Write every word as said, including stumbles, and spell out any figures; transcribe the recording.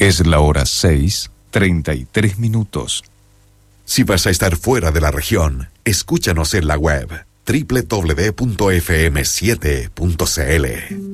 Es la hora seis, treinta y tres minutos. Si vas a estar fuera de la región, escúchanos en la web doble u doble u doble u punto efe eme siete punto ce ele.